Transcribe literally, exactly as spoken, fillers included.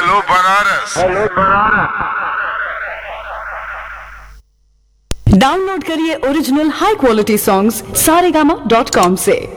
Hello Banaras. Hello Banaras. Download करिए original हाई quality songs Saregama dot com से।